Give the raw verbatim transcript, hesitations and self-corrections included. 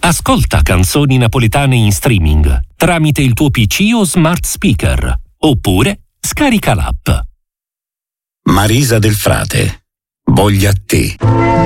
Ascolta canzoni napoletane in streaming tramite il tuo P C o smart speaker, oppure scarica l'app. Marisa del Frate, voglia a te.